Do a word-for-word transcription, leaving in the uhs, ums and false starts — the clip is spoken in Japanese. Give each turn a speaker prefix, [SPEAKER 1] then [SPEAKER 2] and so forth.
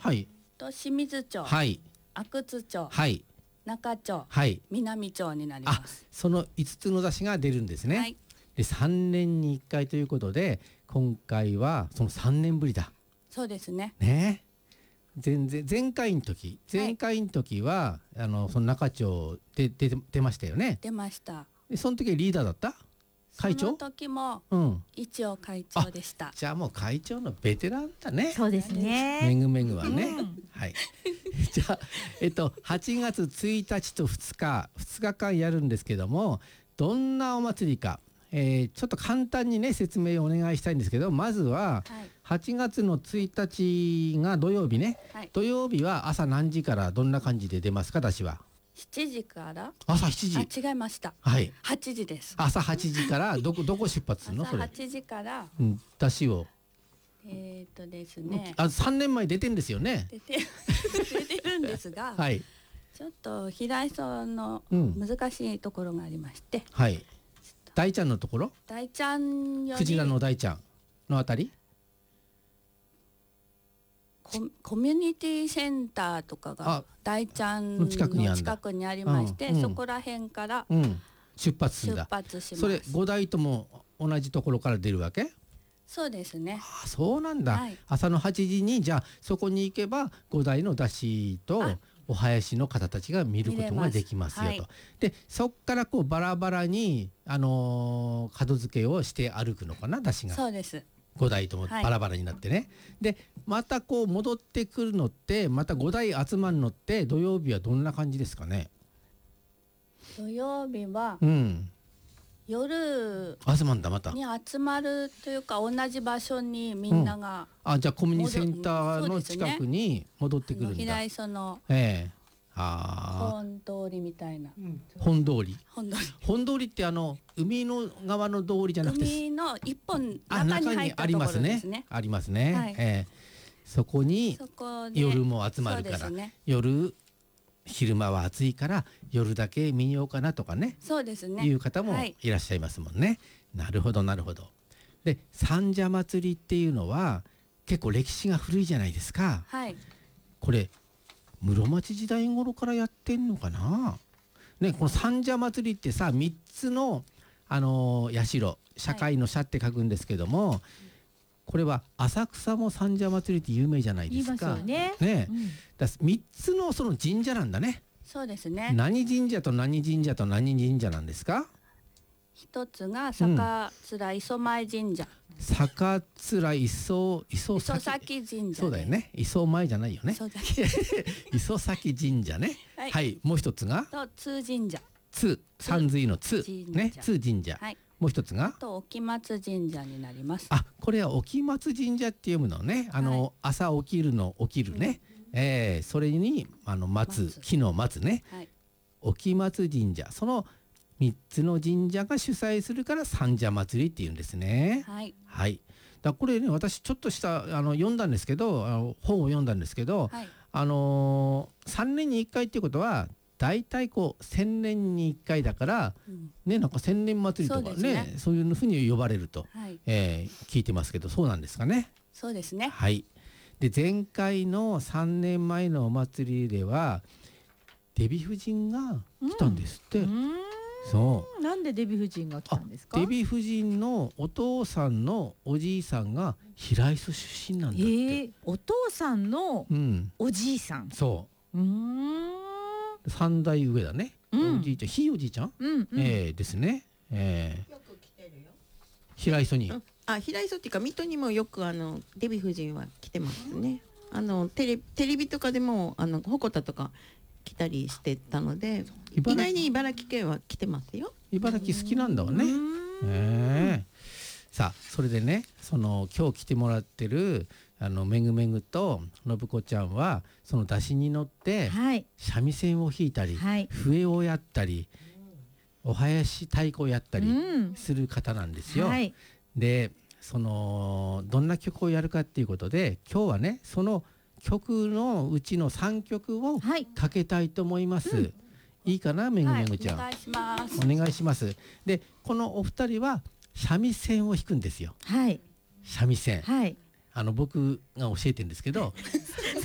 [SPEAKER 1] はい、
[SPEAKER 2] と清水町、
[SPEAKER 1] はい、
[SPEAKER 2] 阿久津町、
[SPEAKER 1] はい、
[SPEAKER 2] 中町、
[SPEAKER 1] はい、
[SPEAKER 2] 南町になります。
[SPEAKER 1] あ、そのいつつの出汁が出るんですね。
[SPEAKER 2] はい、
[SPEAKER 1] でさんねんにいっかいということで、今回はそのさんねんぶりだ
[SPEAKER 2] そうですね。
[SPEAKER 1] ね。前前前回の時前回の時は、はい、あのその中町で出て出ましたよね。
[SPEAKER 2] 出ました。
[SPEAKER 1] でその時はリーダーだった？会長？
[SPEAKER 2] その時も、うん、一応会長でした。
[SPEAKER 1] じゃあもう会長のベテランだね。
[SPEAKER 3] そうですね。
[SPEAKER 1] めぐめぐはね、うん、はい。じゃあえっとはちがつついたちとふつかふつかかんやるんですけども、どんなお祭りか、えー、ちょっと簡単にね説明をお願いしたいんですけど、まずははちがつのついたちが土曜日ね、はい、土曜日は朝何時からどんな感じで出ますか？出汁は
[SPEAKER 2] しちじから。
[SPEAKER 1] 朝しちじ。
[SPEAKER 2] あ、違いました。
[SPEAKER 1] はい。
[SPEAKER 2] はちじです。
[SPEAKER 1] 朝はちじからどこどこ出発するの？それ。
[SPEAKER 2] はちじから。
[SPEAKER 1] うん、出汁を。
[SPEAKER 2] えっとですね。
[SPEAKER 1] あ、さんねんまえ出てんですよね。
[SPEAKER 2] 出て出てるんですが。
[SPEAKER 1] はい。
[SPEAKER 2] ちょっと平磯の難しいところがありまして。
[SPEAKER 1] うん、はい。大ちゃんのところ？
[SPEAKER 2] 大ちゃんより。
[SPEAKER 1] クジラの大ちゃんのあたり？
[SPEAKER 2] コ, コミュニティセンターとかが大ちゃんの近くにありまして、うんうん、そこら辺から、
[SPEAKER 1] うん、出発するんだ。
[SPEAKER 2] 出発します。
[SPEAKER 1] それごだいとも同じところから出るわけ？
[SPEAKER 2] そうですね。
[SPEAKER 1] あ、そうなんだ、はい、朝のはちじにじゃあそこに行けばごだいの出汁とお囃子の方たちが見ることができますよと、はい、でそっからこうバラバラに、あのー、門付けをして歩くのかな、出汁が。
[SPEAKER 2] そうです。
[SPEAKER 1] ごだいともバラバラになってね、はい、でまたこう戻ってくるのって、またごだい集まるのって土曜日はどんな感じですかね？
[SPEAKER 2] 土曜日は、
[SPEAKER 1] うん、
[SPEAKER 2] 夜
[SPEAKER 1] 集まんだまた
[SPEAKER 2] に集まるというか、同じ場所にみんなが、
[SPEAKER 1] うん、あ、じゃあコミュニティセンターの近くに戻ってくるんだ。
[SPEAKER 2] 平磯の、
[SPEAKER 1] ええ、あ
[SPEAKER 2] 本通りみたいな、うん、
[SPEAKER 1] 本通り
[SPEAKER 2] 本通り
[SPEAKER 1] 本通りってあの海の側の通りじゃなくて、
[SPEAKER 2] 海の一本中に入ったところですね。
[SPEAKER 1] ありますね、はい、えー、そこに夜も集まるから、ね、夜昼間は暑いから夜だけ見ようかなとかね、
[SPEAKER 2] そうですね、
[SPEAKER 1] いう方もいらっしゃいますもんね、はい、なるほどなるほど。で三社祭りっていうのは結構歴史が古いじゃないですか、
[SPEAKER 2] はい、
[SPEAKER 1] これ室町時代頃からやってんのかな、ね、この三社祭りってさみっつの、あのー、社社会の社って書くんですけども、はい、これは浅草も三社祭りって有名じゃないですか。
[SPEAKER 3] 言いますよね。
[SPEAKER 1] ね、
[SPEAKER 3] うん、
[SPEAKER 1] だみっつのその神社なんだね。
[SPEAKER 2] そうですね。
[SPEAKER 1] 何神社と何神社と何神社なんですか？
[SPEAKER 2] 一つが坂面磯前神社、
[SPEAKER 1] うん、坂面磯磯
[SPEAKER 2] 崎神社、
[SPEAKER 1] そうだよね、磯前じゃないよね、磯崎神社ね、はい、はい、もう一つが
[SPEAKER 2] と津神社、
[SPEAKER 1] 津三髄の津ね、津神社、はい、もう一つが
[SPEAKER 2] と沖松神社になります。
[SPEAKER 1] あ、これは沖松神社って読むのね、あの、はい、朝起きるの起きるね、うん、えー、それにあの松、木の松ね、はい、沖松神社、そのみっつの神社が主催するから三社祭りっていうんですね。
[SPEAKER 2] はい、
[SPEAKER 1] はい、だこれね、私ちょっとしたあの読んだんですけど、あの本を読んだんですけど、はい、あのー、さんねんにいっかいっていうことはだいたいこうせんねんにいっかいだから、うん、ね、なんか千年祭りとか ね, そうね、そういうふうに呼ばれると、はい、えー、聞いてますけど、そうなんですかね。
[SPEAKER 2] そうですね。
[SPEAKER 1] はい、で前回のさんねんまえのお祭りではデヴィ夫人が来たんですって、うん、そう。
[SPEAKER 3] なんでデヴィ夫人が来たんですか？
[SPEAKER 1] デヴィ夫人のお父さんのおじいさんが平磯出身なんだって、えー、
[SPEAKER 3] お父さんのおじいさん、うん、
[SPEAKER 1] そう、うーん、三代上だね、うん、おじいちゃん、ひいおじいちゃん、うんうん、えー、ですね、えー、よく来てるよ平磯に、うん、
[SPEAKER 4] あ、平磯っていうか水戸にもよくあのデヴィ夫人は来てますね。あのテレテレビとかでもあの鉾田とか来たりしてたので、意外に茨城県は来てますよ。
[SPEAKER 1] 茨城好きなんだわね。えー、さあそれでね、その今日来てもらってるあのめぐめぐと信子ちゃんはその出汁に乗って、はい、三味線を弾いたり、はい、笛をやったり、お囃子太鼓をやったりする方なんですよ。はい、でそのどんな曲をやるかっていうことで、今日はねその曲のうちのさんきょくをかけたいと思います。はい、うん、いいかな、めぐめぐちゃん、
[SPEAKER 2] はい、お願いします。
[SPEAKER 1] お願いします。でこのお二人は三味線を弾くんですよ。
[SPEAKER 3] はい、
[SPEAKER 1] 三味線、
[SPEAKER 3] はい、
[SPEAKER 1] あの僕が教えてるんですけど